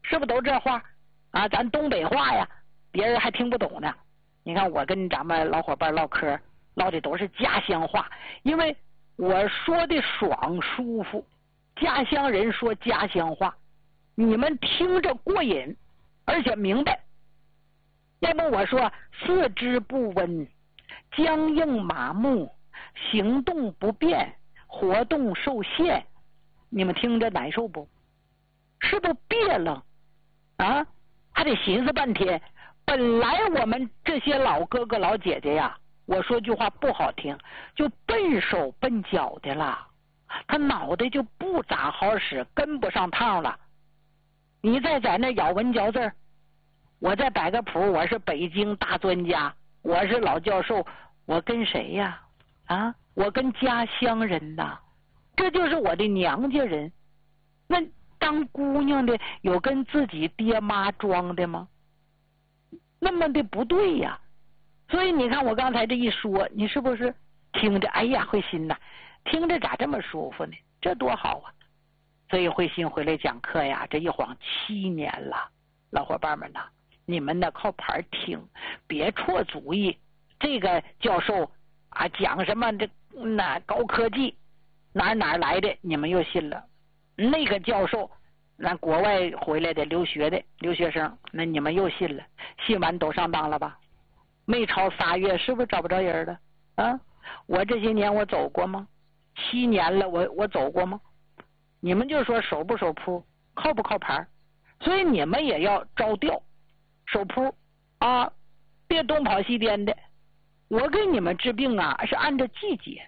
是不是都这话啊？咱东北话呀，别人还听不懂呢。你看我跟咱们老伙伴唠嗑，唠的都是家乡话，因为我说的爽舒服，家乡人说家乡话，你们听着过瘾，而且明白。要不我说四肢不温，僵硬麻木，行动不便，活动受限，你们听着难受不？是不是别楞啊？还得寻思半天。本来我们这些老哥哥老姐姐呀，我说句话不好听，就笨手笨脚的了，他脑袋就不咋好使，跟不上趟了。你再在那咬文嚼字，我再摆个谱，我是北京大专家，我是老教授，我跟谁呀？啊，我跟家乡人呐，这就是我的娘家人。那当姑娘的有跟自己爹妈装的吗？那么的不对呀。所以你看我刚才这一说，你是不是听着哎呀慧心呐，听着咋这么舒服呢？这多好啊。所以慧心回来讲课呀，这一晃7年了。老伙伴们呐，你们呢靠盘听，别错主意。这个教授啊讲什么这那高科技哪来的，你们又信了。那个教授那国外回来的留学生，那你们又信了。信完都上当了吧？没超3月，是不是找不着人了啊？我这些年我走过吗？7年了，我走过吗？你们就说守不守铺，靠不靠盘？所以你们也要着调守铺啊，别东跑西颠的。我给你们治病啊，是按照季节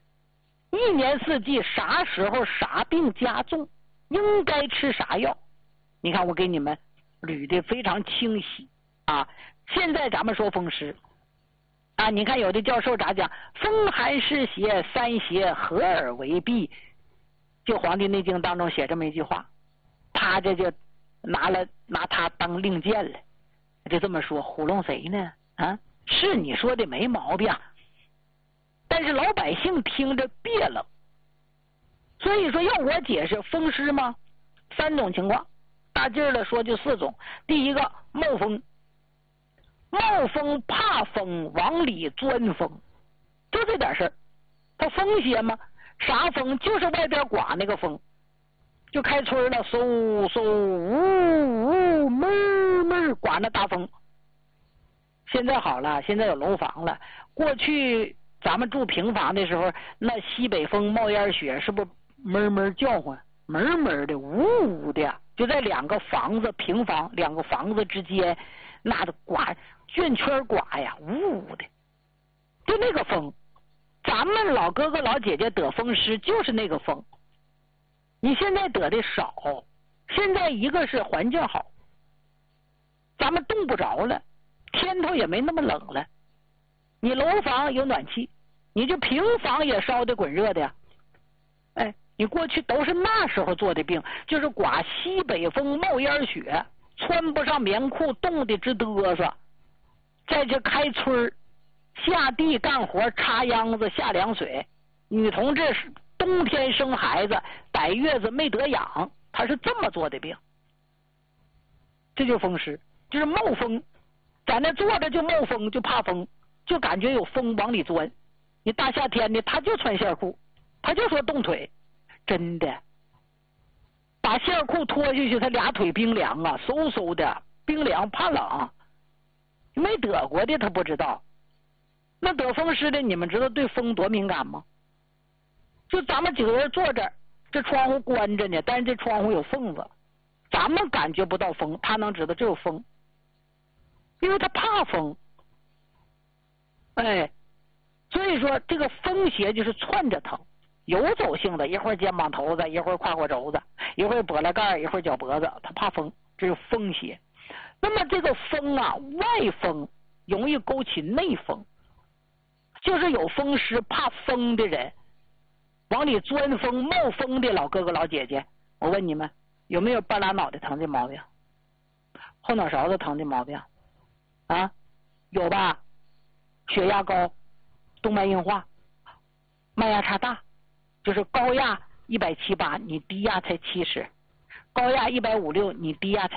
，1年4季啥时候啥病加重，应该吃啥药。你看我给你们捋的非常清晰啊。现在咱们说风湿啊，你看有的教授咋讲？风寒湿邪3邪合而为弊，就《黄帝内经》当中写这么一句话，他这就拿他当令箭了，就这么说，糊弄谁呢？啊，是你说的没毛病，但是老百姓听着别了。所以说要我解释风湿吗？3种情况，大劲儿的说就4种。第一个冒风，冒风怕风往里钻风，就这点事儿。它风邪吗？啥风？就是外边刮那个风，就开春了，嗖嗖呜呜闷闷刮那大风。现在好了，现在有楼房了。过去咱们住平房的时候，那西北风冒烟雪，是不是闷闷叫唤，闷闷的，呜呜的，就在2个房子平房2个房子之间，那的刮圈圈刮呀，呜呜的，就那个风。咱们老哥哥老姐姐得风湿就是那个风。你现在得的少，现在一个是环境好，咱们冻不着了，天头也没那么冷了。你楼房有暖气，你就平房也烧的滚热的呀。哎，你过去都是那时候做的病，就是刮西北风冒烟雪，穿不上棉裤，冻得直嘚瑟。在这开春下地干活，插秧子下凉水，女同志冬天生孩子摆月子没得养，她是这么做的病。这就是风湿，就是冒风，在那坐着就冒风，就怕风，就感觉有风往里钻。你大夏天的他就穿线裤，他就说冻腿，真的把线裤脱下去，他俩腿冰凉啊，嗖嗖的冰凉怕冷。没得过的他不知道。那得风湿的，你们知道对风多敏感吗？就咱们几个人坐这儿，这窗户关着呢，但是这窗户有缝子，咱们感觉不到风，他能知道这有风，因为他怕风。哎，所以说这个风邪就是窜着疼，游走性的，一会儿肩膀头子，一会儿胯骨轴子，一会儿脖子盖，一会儿脚脖子，他怕风，这是风邪。那么这个风啊，外风容易勾起内风，就是有风湿怕风的人，往里钻风冒风的老哥哥老姐姐，我问你们有没有半拉脑袋疼的毛病，后脑勺子疼的毛病啊？有吧？血压高，动脉硬化，脉压差大，就是高压170、8，你低压才70，高压150、6，你低压才